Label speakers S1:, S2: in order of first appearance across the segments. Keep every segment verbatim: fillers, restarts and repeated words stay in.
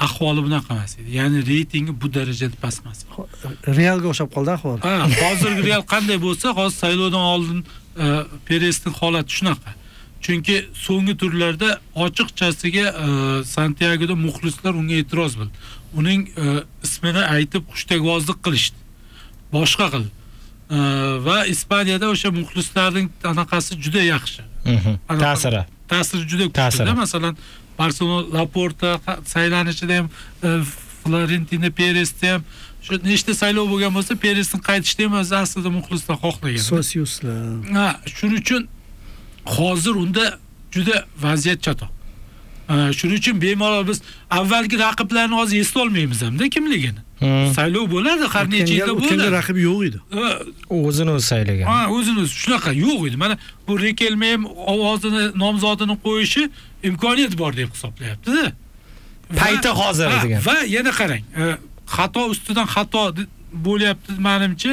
S1: ahvoli bunaqa emas edi. Ya'ni reytingi bu darajada past emas.
S2: Realga o'xshab qoldi ahvol.
S1: Ha, hozirgi Real qanday bo'lsa, hozir saylovdan oldin Peresning holati shunaqa. Chunki so'nggi turlarda ochiqchasiga Santiagoda muxlislar unga e'tiroz bildi. Uning ismini aytib xushtakvozlik qilishdi. Boshqa qildi. Va Ispaniyada o'sha muxlislarning anaqasi juda yaxshi.
S3: Ta'siri.
S1: Ta'siri juda kuchli. Masalan, Barcelona Laporta saylanishida ham Florentino Peresda ham shu nechta saylov bo'lgan bo'lsa, Peresning qaytishida ham o'zi aslida muxlislar xohlagan.
S2: Sosiuslar.
S1: Ha, shuning uchun hozir unda juda vaziyat chatoq. Shuning uchun bemalol biz avvalgi raqiblarni hozir esla olmaymiz hamda kimligini. Saylov bo'ladi, har necha yilda bo'ladi.
S2: O'tganda raqib yo'q edi.
S3: O'zini o'zi saylagan.
S1: Ha, o'zini o'zi shunaqa yo'q edi. Mana bu Rikelme ham ovozini, nomzodini qo'yishi imkoniyat bor deb hisoblayapti-da.
S3: Payti hozir degan.
S1: Va yana qarang, xato ustidan xato bo'lyapti menimcha.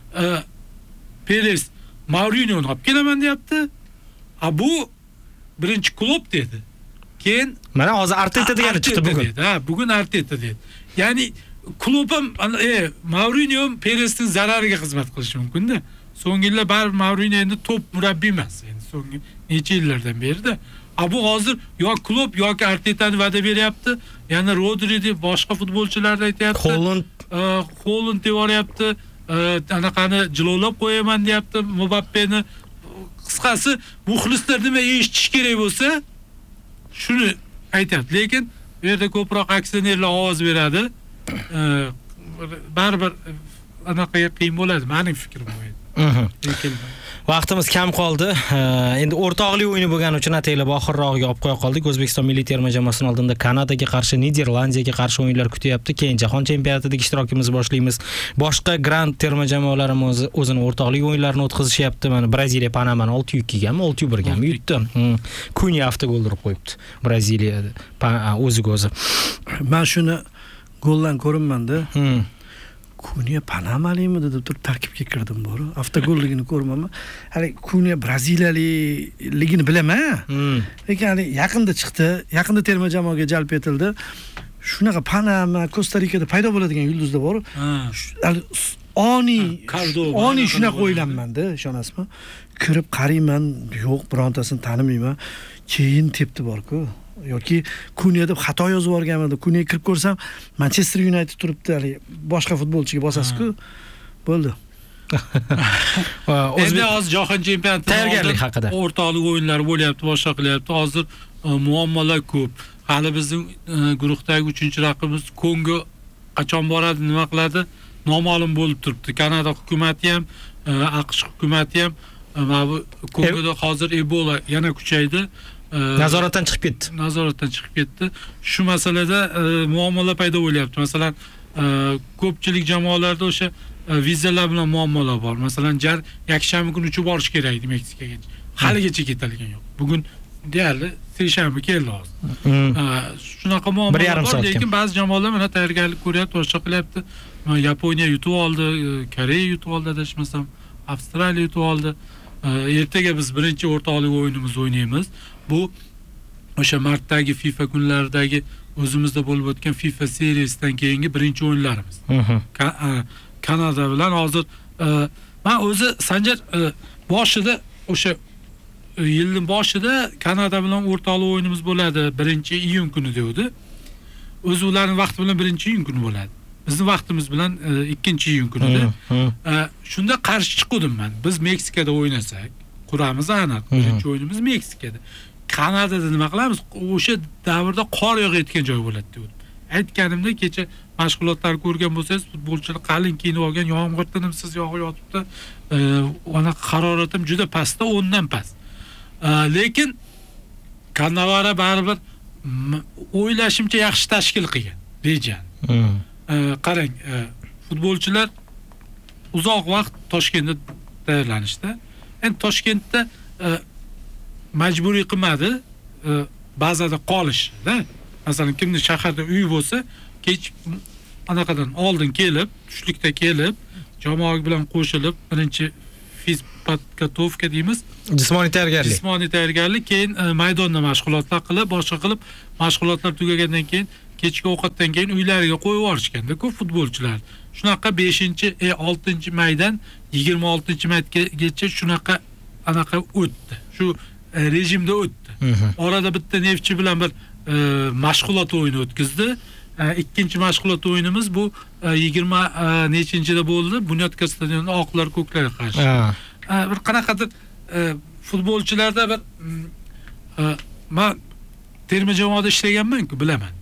S1: Peres Mourinho'ni olib kelaman deyapti. A bu birinchi klub dedi. Keyin
S3: mana hozir Arteta degani chiqdi bugun.
S1: Ha, bugun Arteta dedi. Ya'ni klub ham e, Mourinho Peresning zarariga xizmat qilishi mumkin-da. So'nggi yillar baribir Mourinho endi top murabbiy emas. Endi so'nggi necha yillardan beri-da. A bu hozir yo klub yoki Artetani va'da beryapti, yana Rodri deb boshqa futbolchilarni aytayapti.
S3: Holland,
S1: Holland deb boryapti. Anaqani jilovlab qo'yaman deyapti, Mbappeni. Qisqasi, muxlislar nima eshitish kerak bo'lsa, shuni aytayapti. Lekin bu yerda ko'proq aksionerlar ovoz beradi. Baribir anaqa qiyin bo'ladi, mening fikrim bu edi.
S3: Vaqtimiz kam qoldi. Endi o'rtoqlik o'yini bo'lgani uchun ataylar oxirrog'iga olib qo'ya qoldik. O'zbekiston milliy terma jamoasining oldinda Kanadaga qarshi, Niderlandiyaga qarshi o'yinlar kutyapti. Keyin jahon chempionatidagi ishtirokimizni boshlaymiz. Boshqa grand terma jamoalarimiz o'zini o'rtoqlik o'yinlarini o'tkazishyapti. Mana Braziliya Panamani olti ikki gami, olti bir gami yutdi. Kunya avtogol urib qo'yibdi. Braziliyada o'ziga o'zi.
S2: Men shuni goldan ko'rinmanda. Kunya Panamalimi deb turib tarkibga kirdim bor. Avtogolligini ko'rmaman. Hali Kunya Braziliyaligini bilaman. Lekin hali yaqinda chiqdi, yaqinda terma jamoaga jalb etildi. Shunaqa Panama, Kosta-Rikada paydo bo'ladigan yulduzlar bor. Hali oni, oni shunaqa o'ylanmanda, ishonasizmi? Kirib qarayman, yo'q, birontasini tanimayman. Keyin tepdi bor-ku. Yoki Kunya deb xato yozib yuborganman. Kunya kirib ko'rsam, Manchester United turibdi, hali boshqa futbolchiga bosasiz-ku. Bo'ldi.
S1: Endi hozir jahon chempionati
S3: tayyorgarlik haqida
S1: o'rtoqlik o'yinlari bo'lyapti, boshqa qilyapti. Hozir muammolar ko'p. Hali bizning guruhdagi uchinchi raqibimiz Kongo qachon boradi, nima qiladi, noma'lum bo'lib turibdi. Kanada hukumatı ham, AQSh hukumatı ham mana bu Kongoda hozir Ebola yana kuchaydi.
S3: Nazoratdan chiqib ketdi.
S1: Nazoratdan chiqib ketdi. Shu masalada muammolar paydo bo'lyapti. Masalan, ko'pchilik jamoalarda o'sha vizalar bilan muammolar bor. Masalan, jar yakshanba kuni uchib borish kerak edi Meksikaga. Haligacha ketilgan yo'q. Bugun deyarli seshanba keldi hozir. Shunaqa muammolar bor, lekin ba'zi jamoalar mana tayyorgarlik ko'ryapti, boshqa qilyapti. Yaponiya yutib oldi, Koreya yutib oldi adashmasam, Avstraliya yutib oldi. Ertaga biz birinchi o'rtoqlik o'yinimizni o'ynaymiz. Bu o'sha martdagi FIFA kunlaridagi o'zimizda bo'lib o'tgan FIFA seriyasidan keyingi birinchi o'yinlarimiz. Kanada bilan hozir men o'zi Sanjar boshida o'sha yilning boshida Kanada bilan o'rtoqlik o'yinimiz bo'ladi, birinchi iyun kuni dedi. O'zi ularning vaqti bilan birinchi iyun kuni bo'ladi. Bizning vaqtimiz bilan ikkinchi iyun kunida. Shunda qarshi chiqdim men. Biz Meksikada o'ynasak, quramiz aniq. Birinchi o'yinimiz Meksikada. Kanadada nima qilamiz? O'sha davrda qor yog'ayotgan joy bo'ladi dedim. Aytganimda kecha mashg'ulotlar ko'rgan bo'lsangiz, futbolchilar qalin kiyinib olgan, yomg'ir tinimsiz yog'ib yotibdi. Ona haroratim juda pastda, o'ndan past. Lekin Kanavara baribir o'ylashimcha yaxshi tashkil qilgan, rejani. Qarang, futbolchilar uzoq vaqt Toshkentda tayyorlanishdi. Endi Toshkentda majburiy qilmadi, ba'zida qolishdi. Masalan, kimni shaharda uyi bo'lsa, kech anaqadan oldin kelib, tushlikda kelib, jamoa bilan qo'shilib, birinchi fizpodgotovka deymiz,
S3: jismoniy tayyorgarlik.
S1: Jismoniy tayyorgarlik, keyin maydonda mashg'ulotlar qilib, boshqa qilib, mashg'ulotlar tugagandan keyin kechki ovqatdan keyin uylariga qo'yib yuborishganda ko'p futbolchilar. Shunaqa beshinchi, oltinchi maydan yigirma oltinchi maygacha shunaqa anaqa o'tdi. Shu rejimda o'tdi. Orada bitta Neftchi bilan bir mashg'ulot o'yini o'tkazdi. Ikkinchi mashg'ulot o'yinimiz bu yigirma nechinchida bo'ldi. Bunyodkor stadionida oqlar ko'klarga qarshi. Bir qanaqadir futbolchilarda bir men terma jamoada ishlaganman-ku, bilaman.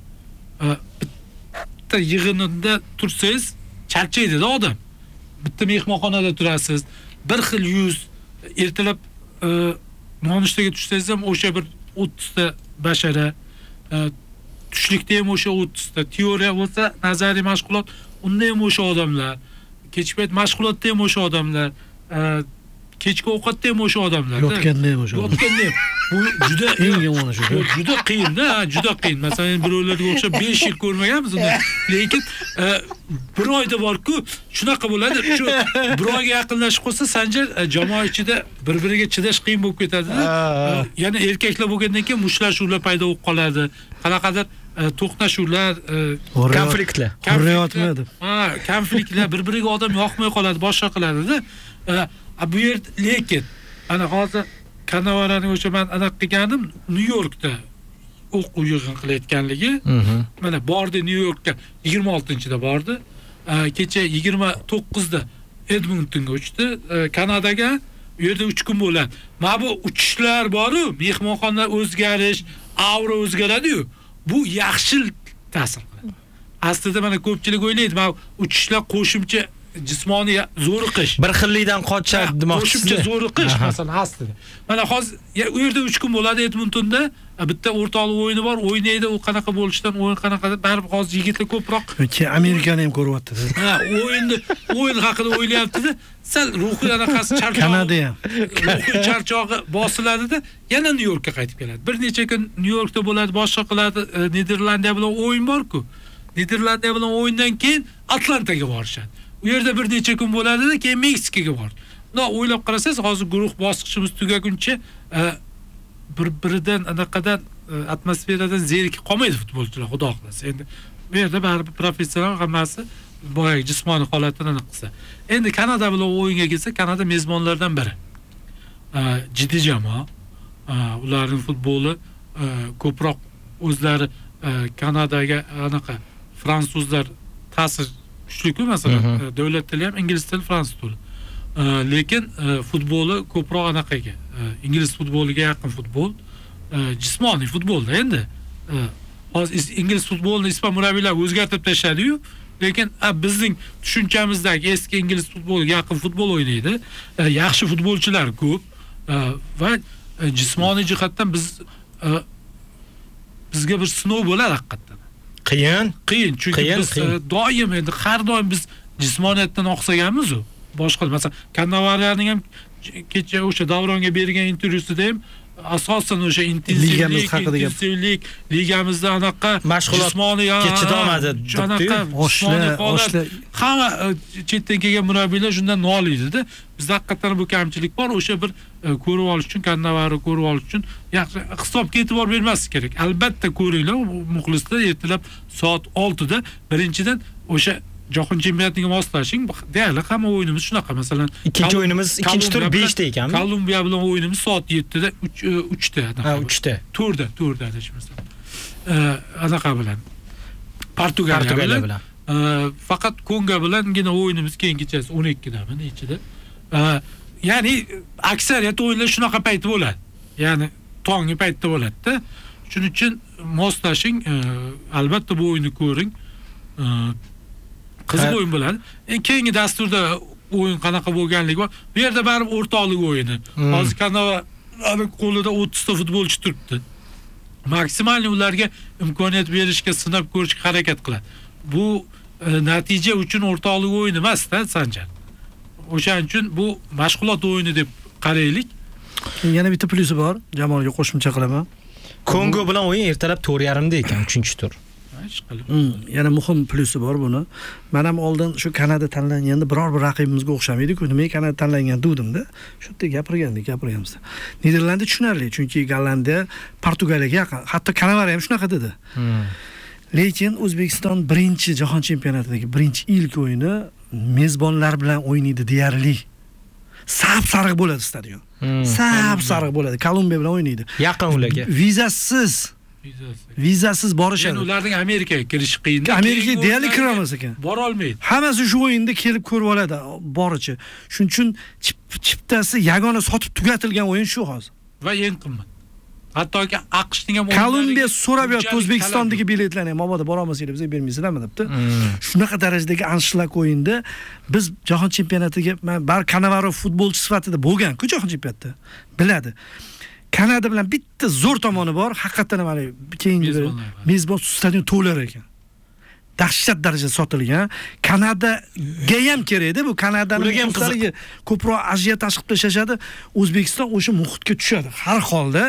S1: Bitta yig'inida tursangiz charchaydi-da odam. Bitta mehmonxonada turasiz, bir xil yuz, ertalab nonushtaga tushsangiz ham o'sha bir o'ttizta bashara, tushlikda ham o'sha o'ttizta, teoriya bo'lsa, nazariy mashg'ulot, unda ham o'sha odamlar, kechki payt mashg'ulotda ham o'sha odamlar, kechki ovqatda ham o'sha odamlar.
S2: Yotganda ham o'sha.
S1: Yotganda ham. Bu juda
S2: eng yomoni shu.
S1: Juda qiyin-da, juda qiyin. Masalan, birovlarga o'xshab besh yil ko'rmaganmiz uni. Lekin bir oyda bor-ku, shunaqa bo'ladi. Shu bir oyga yaqinlashib qolsa, Sanjar jamoa ichida bir-biriga chidash qiyin bo'lib ketadi-da. Yana erkaklar bo'lgandan keyin mushtlashuvlar paydo bo'lib qoladi. Qanaqadir to'qnashuvlar,
S3: konfliktlar.
S2: Ko'rayotmadi.
S1: Ha, konfliktlar, bir-biriga odam yoqmay qoladi, boshqa qiladi-da. Bu yer lekin ana hozir Kanavaraning o'sha men anaqa qilganim Nyu-Yorkda o'quv yig'in qilayotganligi. Mana bordi Nyu-Yorkka yigirma oltinchida bordi. Kecha yigirma to'qqizda Edmontonga uchdi, Kanadaga. U yerda uch kun bo'ladi. Mana bu uchishlar bor-ku, mehmonxonalar o'zgarish, aura o'zgaradi-yu. Bu yaxshi ta'sir qiladi. Aslida mana ko'pchilik o'ylaydi, mana uchishlar qo'shimcha jismoniy zo'riqish.
S3: Bir xillikdan qochadi demoqchisiz.
S1: Qo'shimcha zo'riqish masalan aslida. Mana hozir u yerda uch kun bo'ladi Edmontonda, bitta o'rtoqlik o'yini bor, o'ynaydi, u qanaqa bo'lishidan o'yin qanaqa, baribir hozir yigitlar ko'proq
S2: Amerikani ham ko'ryapti-da.
S1: Ha, o'yinni o'yin haqida o'ylayapti-da. Sal ruhiy anaqasi charchoq.
S2: Kanada ham.
S1: Ruhiy charchog'i bosiladi-da, yana Nyu-Yorkka qaytib keladi. Bir necha kun Nyu-Yorkda bo'ladi, boshqa qiladi. Niderlandiya bilan o'yin bor-ku. Niderlandiya bilan o'yindan keyin Atlantaga borishadi. U yerda bir necha kun bo'ladi-da, keyin Meksikaga bordi. Unda o'ylab qarasangiz, hozir guruh bosqichimiz tugaguncha bir-biridan anaqadan atmosferadan zerikib qolmaydi futbolchilar, xudo xolasa. Endi bu yerda baribir professional hammasi boyagi jismoniy holatini aniq qilsa. Endi Kanada bilan o'yinga kelsa, Kanada mezbonlardan biri. Jiddiy jamoa. Ularning futboli ko'proq o'zlari Kanadaga anaqa fransuzlar ta'sir kuchli-ku, masalan, davlat tili ham ingliz tili, fransuz tili. Lekin futboli ko'proq anaqaga, ingliz futboliga yaqin futbol, jismoniy futbolda endi. Hozir ingliz futbolini ispan murabbiylar o'zgartirib tashladi-yu, lekin bizning tushunchamizdagi eski ingliz futboliga yaqin futbol o'ynaydi. Yaxshi futbolchilar ko'p va jismoniy jihatdan biz bizga bir sinov bo'ladi haqiqatan.
S3: Qiyin,
S1: qiyin, chunki biz doim endi har doim biz jismoniyatdan oqsaganmiz-ku. Boshqa, masalan, Kandavarlarning ham kecha o'sha Davronga bergan intervyusida ham asosan o'sha intensivlik, intensivlik, ligamizda anaqa
S3: mashg'ulot kechidolmadi,
S1: anaqa oshlar, oshlar. Hamma chetdan kelgan murabbiylar shundan noliydi-da. Bizda haqiqatan bu kamchilik bor. O'sha bir ko'rib olish uchun, Kandavarni ko'rib olish uchun yaxshi hisobga e'tibor bermaslik kerak. Albatta ko'ringlar, muxlislar ertalab soat oltida birinchidan o'sha Jahon chempionatiga moslashing. Deyarli hamma o'yinimiz shunaqa. Masalan,
S3: ikkinchi o'yinimiz ikkinchi tur beshda ekanmi?
S1: Kolumbiya bilan o'yinimiz soat yettida, uchda.
S3: Ha, uchda.
S1: Turda, turda adashmasam. Anaqa bilan. Portugaliya bilan. Faqat Kongo bilangina o'yinimiz keyin kechasi o'n ikkidami, nechida. Ya'ni aksariyat o'yinlar shunaqa payt bo'ladi. Ya'ni tonggi paytda bo'ladi-da. Shuning uchun moslashing, albatta bu o'yinni ko'ring. Qiziq o'yin bo'ladi. Eng keyingi dasturda o'yin qanaqa bo'lganligi bor. Bu yerda baribir o'rtoqlik o'yini. Hozir Kanadaning qo'lida o'ttizta futbolchi turibdi. Maksimal ularga imkoniyat berishga, sinab ko'rishga harakat qiladi. Bu natija uchun o'rtoqlik o'yini emas-da, Sanjar. O'shaning uchun bu mashg'ulot o'yini deb qaraylik.
S2: Yana bitta plusi bor, jamoaga qo'shimcha qilaman.
S3: Kongo bilan o'yin ertalab to'rt yarim da ekan, uchinchi tur.
S2: Yana muhim plusi bor buni. Men ham oldin shu Kanada tanlanganda biror bir raqibimizga o'xshamaydi-ku. Nimaga Kanada tanlangan degdim-da. Shu yerda gapirgandik, gapirganmiz. Niderlandiya tushunarli, chunki Gollandiya Portugaliyaga yaqin. Hatto Kanavara ham shunaqa dedi. Lekin O'zbekiston birinchi jahon chempionatidagi birinchi ilk o'yini mezbonlar bilan o'ynaydi deyarli. Sap sariq bo'ladi stadion. Sap sariq bo'ladi. Kolumbiya bilan o'ynaydi.
S3: Yaqin ularga.
S2: Vizasiz vizasiz borishadi.
S1: Yani ularning Amerikaga kirish qiyin.
S2: Amerikaga deyarli kiramiz ekan.
S1: Bora olmaydi.
S2: Hammasi shu o'yinda kelib ko'rib oladi borichi. Shuning uchun chiptasi yagona sotib tugatilgan o'yin shu hozir.
S1: Va eng qimmat. Hattoki AQShning ham
S2: Kolumbiya so'rab yotdi O'zbekistondagi biletlarni ham olib bora olmasanglar bizga bermaysizlarmi debdi. Shunaqa darajadagi anshlag o'yinda biz jahon chempionatiga men bar Cannavaro futbolchi sifatida bo'lgan-ku jahon chempionatida. Biladi. Kanada bilan bitta zo'r tomoni bor, haqiqatan ham keyingi mezbon stadion to'lar ekan. Dahshat darajada sotilgan. Kanadaga ham kerak-da, bu Kanadaning muxlislariga ko'proq ajiotaj qilib tashlashadi. O'zbekiston o'sha muhitga tushadi. Har holda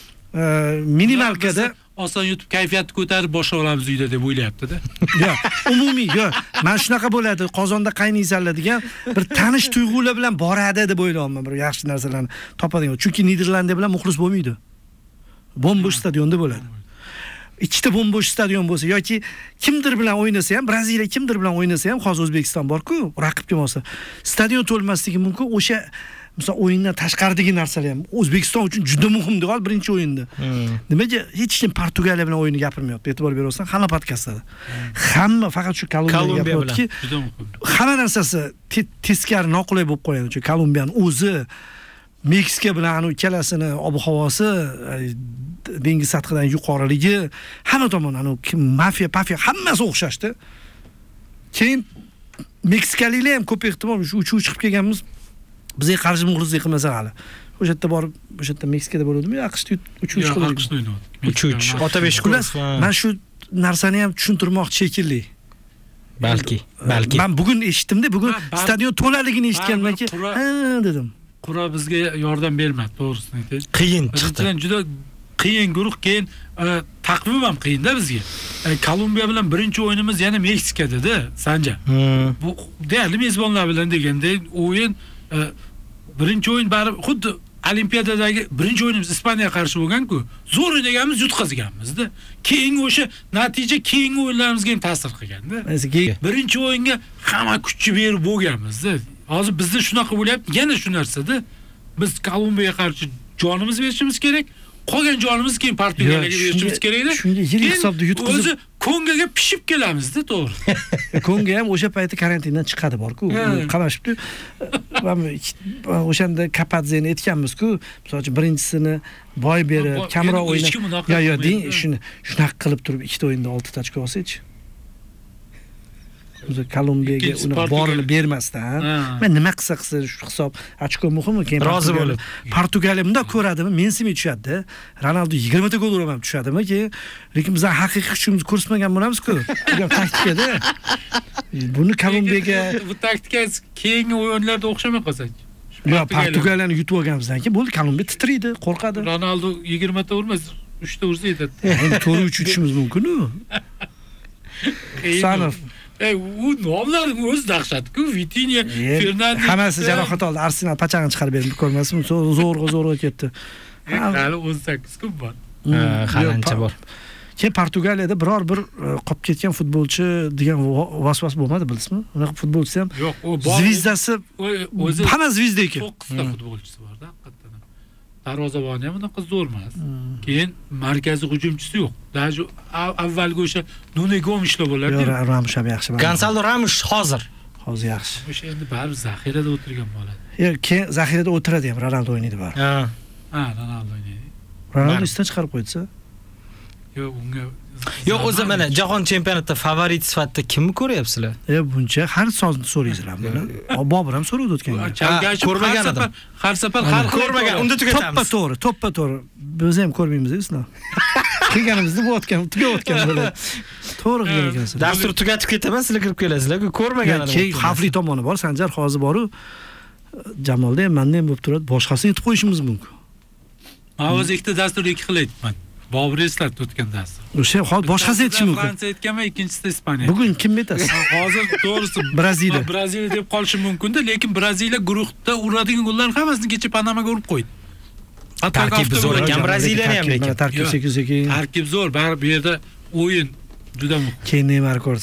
S2: minimalkada
S1: oson yutib kayfiyatni ko'tarib boshqa olamiz uyda deb o'ylayapti-da.
S2: Yo'q, umumiy yo'q. Men shunaqa bo'ladi, Qozonda qaynaysanlar degan bir tanish tuyg'ular bilan boradi deb o'ylayman, bir yaxshi narsalarni topadigan. Chunki Niderlandiya bilan muxlis bo'lmaydi. Bombosh stadionda bo'ladi. Ikkita bombosh stadion bo'lsa yoki kimdir bilan o'ynasa ham, Braziliya kimdir bilan o'ynasa ham, hozir O'zbekiston bor-ku, raqibga bo'lsa, stadion to'lmasligi mumkin. O'sha Mesela o'yindan tashqaridagi narsalar ham O'zbekiston uchun juda muhim deydi birinchi o'yinda. Nimaga hech kim Portugaliya bilan o'yinni gapirmayapti? E'tibor bersangiz, hamma podkastlarda. Hamma faqat shu Kolumbiya gapirayotki, hamma narsasi teskari noqulay bo'lib qolgan. Chunki Kolumbiyaning o'zi Meksika bilan anu ikkalasini ob-havosi, dengiz sathidan yuqoriligi, hamma tomon anu mafiya, pafiya hammasi o'xshashdi. Keyin Meksikalilar ham ko'p ehtimol shu uchuv chiqib kelganmiz. Bizga qarshi muxlislik qilmasa hali. O'sha yerda borib, o'sha yerda Meksikada bo'ladimi? AQShda uchuv chiqib.
S1: AQShda o'ynadi.
S3: uch Otabek Shukurov.
S2: Men shu narsani ham tushuntirmoqchi shekilli.
S3: Balki, balki.
S2: Men bugun eshitdim-da, bugun stadion to'laligini eshitganmanki, ha dedim.
S1: Qura bizga yordam bermadi, to'g'risini aytay.
S3: Qiyin chiqdi.
S1: Juda qiyin guruh, keyin taqvim ham qiyin-da bizga. Kolumbiya bilan birinchi o'yinimiz yana Meksikada-da, Sanja. Bu deyarli mezbonlar bilan deganda o'yin birinchi o'yin bari xuddi Olimpiyadadagi birinchi o'yinimiz Ispaniyaga qarshi bo'lgan-ku, zo'r o'ynaganmiz, yutqazganmiz-da. Keyin o'sha natija keyingi o'yinlarimizga ham ta'sir qilgan-da. Birinchi o'yinga hamma kuchni berib bo'lganmiz-da. Hozir bizda shunaqa bo'lyapti, yana shu narsa-da. Biz Kolumbiyaga qarshi jonimiz berishimiz kerak. Qolgan jonimiz keyin Portugaliyaga berishimiz kerak-da.
S2: Shunga yirik hisobda yutqazib,
S1: o'zi Kongoga pishib kelamiz-da, to'g'ri.
S2: Kongo ham o'sha paytda karantindan chiqadi bor-ku, qamashibdi. O'shanda Kapadzeni aytganmiz-ku, masalan, birinchisini boy berib, kamroq o'ynab, yo yo deng, shuni shunaqa qilib turib ikkita o'yinda oltita ochko olsa-chi. Biz Kolumbiyaga uni borini bermasdan, men nima qilsa qilsa shu hisob ochko muhimmi? Keyin
S3: rozi bo'lib.
S2: Portugaliya bunda ko'radimi? Mensimay tushadi. Ronaldo yigirma ta gol urib tushadimi? Keyin lekin biz haqiqiy kuchimizni ko'rsatmagan bo'lamiz-ku. Bu taktikada. Buni Kolumbiyaga
S1: bu taktika keyingi o'yinlarda o'xshamay qolsa-chi.
S2: Yo, Portugaliyani yutib olganimizdan keyin bo'ldi, Kolumbiya titraydi, qo'rqadi.
S1: Ronaldo yigirma ta urmas, uch ta ursa yetadi.
S2: Endi to'rt uch uchimiz mumkin-ku. Sanov
S1: Ey, u nomlarning o'zi dahshatku. Vitinha, Fernandes.
S2: Hammasi jarohat oldi. Arsenal pachag'ini chiqarib berdi, ko'rmasmi? Zo'rg'a zo'rg'a ketdi.
S1: Hali o'n sakkiz kun bor.
S3: Hali ancha bor.
S2: Keyin Portugaliyada biror bir qolib ketgan futbolchi degan vasvas bo'lmadi, bilasizmi? Unaqa futbolchi ham
S1: yo'q, u bor.
S2: Zvizdasi o'zi hamma zvizda ekan.
S1: to'qqizta futbolchisi bor-da, haqiqatan. Darvozaboni ham unaqa zo'r emas. Keyin markaziy hujumchisi yo'q. Даже avvalgi o'sha Nuno Gomeshlar bo'lardi.
S2: Yo'q, Ramos ham yaxshi.
S3: Gonzalo Ramos hozir.
S2: Hozir yaxshi.
S1: O'sha endi baribir zaxirada o'tirgan bo'ladi.
S2: Yo'q, keyin zaxirada o'tiradi ham, Ronaldo o'ynaydi bor.
S3: Ha.
S1: Ha, Ronaldo o'ynaydi.
S2: Ronaldo isdan chiqarib qo'ysa?
S1: Yo'q, unga
S3: Yo'q, o'zi mana jahon chempionatida favorit sifatida kimni ko'ryapsizlar?
S2: E, buncha har so'zni so'raysizlar buni. Bobur ham so'ravdi o'tgan.
S1: Ko'rmagan adam. Har safar har
S3: ko'rmagan, unda tugatamiz.
S2: To'ppa to'g'ri, to'ppa to'g'ri. Biz ham ko'rmaymiz-ku sizlar. Kelganimizda bo'tgan, tugatgan bo'ladi. To'g'ri qilgan ekansiz.
S3: Dastur tugatib ketaman, sizlar kirib kelasizlar-ku, ko'rmagan adam.
S2: Keyin xavfli tomoni bor, Sanjar hozir bor-u. Jamolda ham menda ham bo'lib turadi. Boshqasini yetib qo'yishimiz mumkin.
S1: Men o'zi ikkita dastur ikki xil aytibman. Bobur eslatib o'tgan dastur.
S2: O'sha hozir boshqasi aytishi mumkin.
S1: Fransiya aytganman, ikkinchisi Ispaniya.
S2: Bugun kim aytasiz?
S1: Hozir to'g'risi
S2: Braziliya.
S1: Braziliya deb qolishi mumkin-da, lekin Braziliya guruhda uradigan gollar hammasini kecha Panamaga urib qo'ydi.
S3: Tarkib zo'r ekan Braziliyani ham lekin.
S2: Tarkib sekin-sekin.
S1: Tarkib zo'r, baribir bu yerda o'yin juda muhim.
S2: keyin Neymar ko'rsa